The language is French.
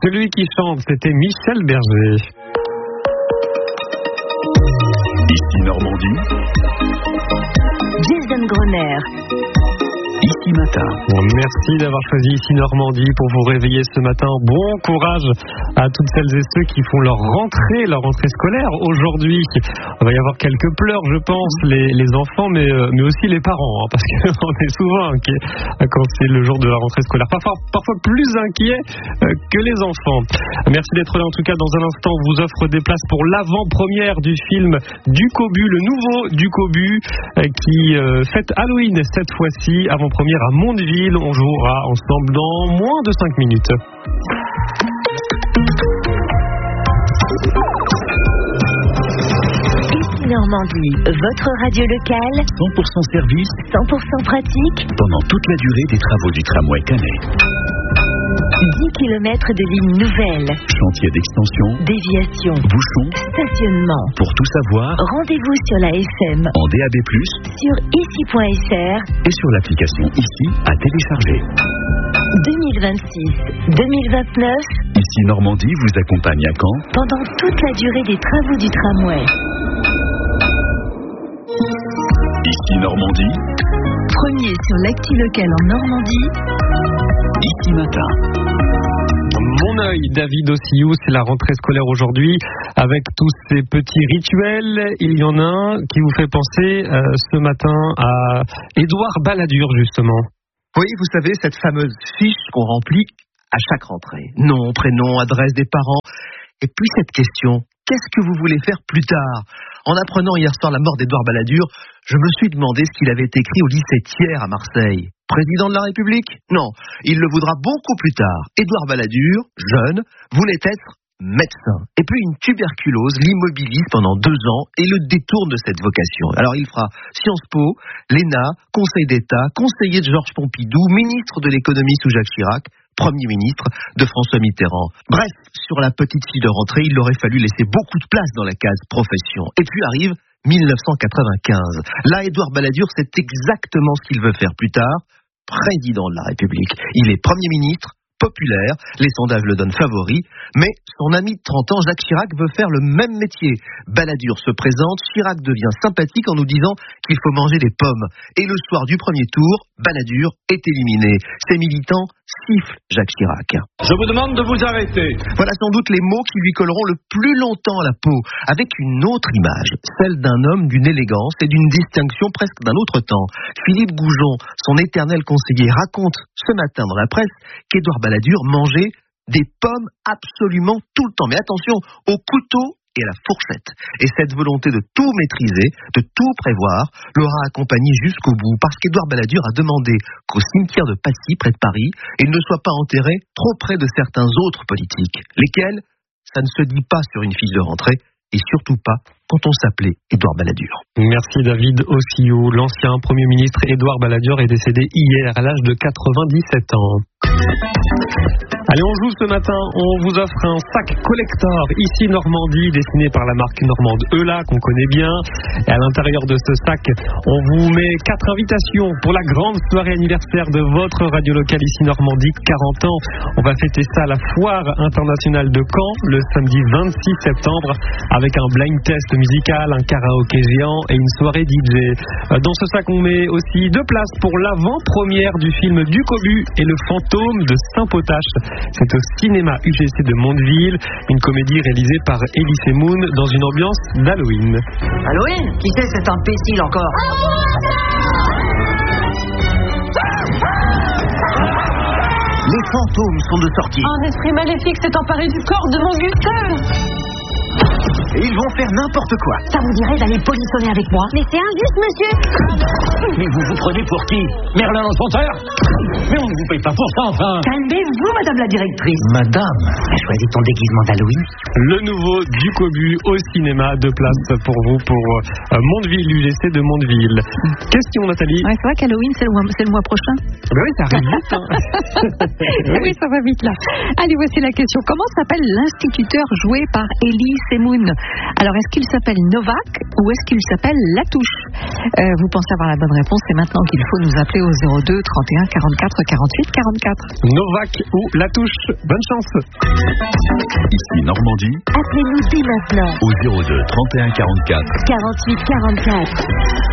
Celui qui chante, c'était Michel Berger. Ici Normandie. Jason Grosner. Ici Matin. Merci d'avoir choisi Ici Normandie pour vous réveiller ce matin. Bon courage à toutes celles et ceux qui font leur rentrée scolaire aujourd'hui. Il va y avoir quelques pleurs, je pense, les enfants, mais aussi les parents, hein, parce qu'on est souvent inquiets quand c'est le jour de la rentrée scolaire. Parfois plus inquiets que les enfants. Merci d'être là. En tout cas, dans un instant, on vous offre des places pour l'avant-première du film Ducobu, le nouveau Ducobu, qui fête Halloween cette fois-ci. Avant-première à Mondeville. On jouera ensemble dans moins de 5 minutes. Ici Normandie, votre radio locale. 100% service. 100% pratique. Pendant toute la durée des travaux du tramway Canet. 10 km de lignes nouvelles. Chantier d'extension. Déviation. Bouchons. Stationnement. Pour tout savoir, rendez-vous sur la FM. en DAB+, Sur ici.fr. et sur l'application Ici à télécharger. 2026-2029. Ici Normandie vous accompagne à Caen. Pendant toute la durée des travaux du tramway. Ici Normandie. Premier sur l'actu local en Normandie. Ici Matin. Mon œil, David Ossiou, c'est la rentrée scolaire aujourd'hui avec tous ces petits rituels. Il y en a un qui vous fait penser ce matin à Édouard Balladur, justement. Oui, vous savez, cette fameuse fiche qu'on remplit à chaque rentrée. Nom, prénom, adresse des parents. Et puis cette question, qu'est-ce que vous voulez faire plus tard ? En apprenant hier soir la mort d'Édouard Balladur, je me suis demandé ce qu'il avait écrit au lycée Thiers à Marseille. Président de la République ? Non, il le voudra beaucoup plus tard. Édouard Balladur, jeune, voulait être médecin. Et puis une tuberculose l'immobilise pendant 2 ans et le détourne de cette vocation. Alors il fera Sciences Po, l'ENA, Conseil d'État, conseiller de Georges Pompidou, ministre de l'économie sous Jacques Chirac, Premier ministre de François Mitterrand. Bref, sur la petite fille de rentrée, il aurait fallu laisser beaucoup de place dans la case profession. Et puis arrive 1995. Là, Édouard Balladur sait exactement ce qu'il veut faire plus tard. Président de la République. Il est Premier ministre, populaire, les sondages le donnent favori, mais son ami de 30 ans, Jacques Chirac, veut faire le même métier. Balladur se présente, Chirac devient sympathique en nous disant qu'il faut manger des pommes. Et le soir du premier tour, Balladur est éliminé. Ses militants sifflent Jacques Chirac. Je vous demande de vous arrêter. Voilà sans doute les mots qui lui colleront le plus longtemps à la peau, avec une autre image, celle d'un homme d'une élégance et d'une distinction presque d'un autre temps. Philippe Goujon, son éternel conseiller, raconte ce matin dans la presse qu'Édouard Balladur mangeait des pommes absolument tout le temps. Mais attention, au couteau et à la fourchette. Et cette volonté de tout maîtriser, de tout prévoir, l'aura accompagné jusqu'au bout, parce qu'Édouard Balladur a demandé qu'au cimetière de Passy, près de Paris, il ne soit pas enterré trop près de certains autres politiques. Lesquels ? Ça ne se dit pas sur une fiche de rentrée, et surtout pas quand on s'appelait Édouard Balladur. Merci David Ossiou. L'ancien Premier ministre Édouard Balladur est décédé hier à l'âge de 97 ans. Allez, on joue ce matin, on vous offre un sac collector Ici Normandie, dessiné par la marque normande Eula, qu'on connaît bien. Et à l'intérieur de ce sac, on vous met 4 invitations pour la grande soirée anniversaire de votre radio locale Ici Normandie, 40 ans. On va fêter ça à la Foire internationale de Caen, le samedi 26 septembre, avec un blind test musical, un karaoké géant et une soirée DJ. Dans ce sac, on met aussi 2 places pour l'avant-première du film Ducobu et le fantôme de Saint-Potache. C'est au cinéma UGC de Mondeville, une comédie réalisée par Elie Semoun dans une ambiance d'Halloween. Halloween ? Qui c'est cet imbécile encore ? Les fantômes sont de sortie. Un esprit maléfique s'est emparé du corps de mon Gustave. Et ils vont faire n'importe quoi. Ça vous dirait d'aller polissonner avec moi ? Mais c'est injuste, monsieur. Mais vous vous prenez pour qui ? Merlin l'Enchanteur ? Mais on ne vous paye pas pour ça, enfin. Calmez-vous, madame la directrice. Madame, Tu as choisi ton déguisement d'Halloween ? Le nouveau Ducobu au cinéma, 2 places pour vous pour Mondeville, l'UGC de Mondeville. Question Nathalie. Ouais, c'est vrai qu'Halloween, c'est le mois prochain. Ben oui, ça arrive vite. Hein. Oui, ça va vite là. Allez, voici la question. Comment s'appelle l'instituteur joué par Elie Semoun ? Alors, est-ce qu'il s'appelle Novak ou est-ce qu'il s'appelle Latouche ? Vous pensez avoir la bonne réponse, c'est maintenant qu'il faut nous appeler au 02 31 44 48 44. Novak ou Latouche, bonne chance. Ici Normandie, Appelez-nous dès maintenant. au 02 31 44 48 44.